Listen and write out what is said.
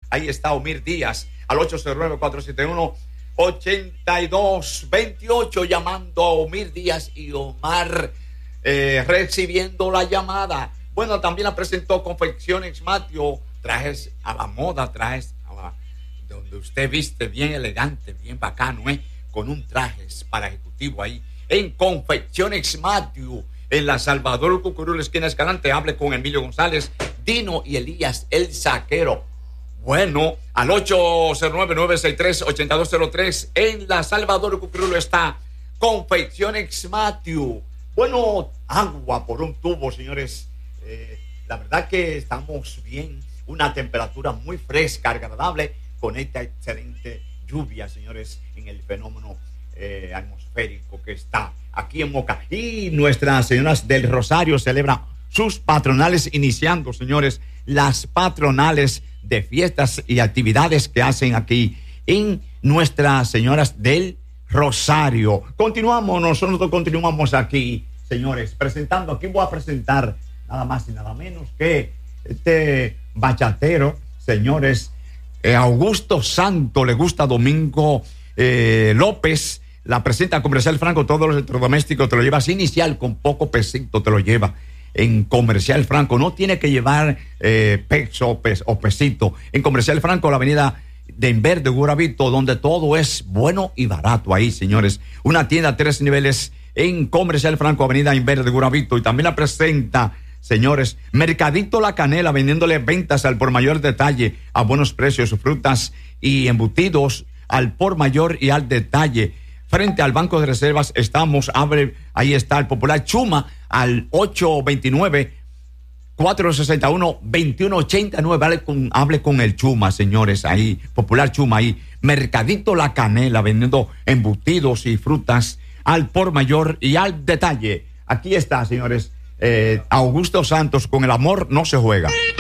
Ahí está Omir Díaz, al 809-471-8228, llamando a Omir Díaz y Omar recibiendo la llamada. Bueno, también la presentó Confecciones Mateo, trajes a la moda, trajes donde usted viste bien elegante, bien bacano, con un traje para ejecutivo ahí en Confecciones Mateo, en la Salvador Cucurul, esquina Escalante. Hable con Emilio González, Dino y Elías, el Zaquero. Bueno, al 809-963-8203, en la Salvador Cucurul está Confecciones Mateo. Bueno, agua por un tubo, señores. La verdad que estamos bien, una temperatura muy fresca, agradable, con esta excelente lluvia, señores, en el fenómeno atmosférico que está aquí en Moca. Y nuestras señoras del Rosario celebran sus patronales, iniciando, señores, las patronales de fiestas y actividades que hacen aquí en nuestras señoras del Rosario. Nosotros continuamos aquí, señores, presentando. Aquí voy a presentar nada más y nada menos que este bachatero, señores, Augusto Santo, le gusta Domingo López, la presenta Comercial Franco. Todos los electrodomésticos te lo llevas inicial con poco pesito, te lo lleva en Comercial Franco. No tiene que llevar peso o pesito. En Comercial Franco, la avenida de Inver de Guravito, donde todo es bueno y barato ahí, señores. Una tienda 3 niveles en Comercial Franco, avenida Inver de Guravito. Y también la presenta, señores, Mercadito La Canela, vendiéndole ventas al por mayor detalle a buenos precios, frutas y embutidos al por mayor y al detalle. Frente al Banco de Reservas ahí está el popular Chuma al 829-461-2189. Hable con el Chuma, señores, ahí, popular Chuma ahí. Mercadito La Canela, vendiendo embutidos y frutas al por mayor y al detalle. Aquí está, señores, Augusto Santos, con el amor no se juega.